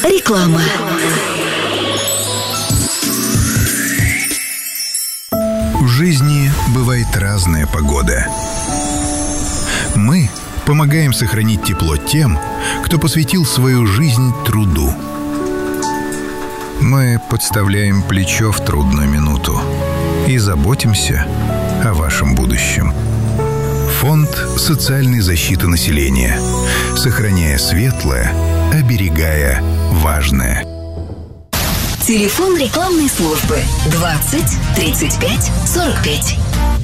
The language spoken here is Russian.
Реклама. В жизни бывает разная погода. Мы помогаем сохранить тепло тем, кто посвятил свою жизнь труду. Мы подставляем плечо в трудную минуту и заботимся о вашем будущем. Фонд социальной защиты населения. Сохраняя светлое, оберегая важное. Телефон рекламной службы 20 35 45.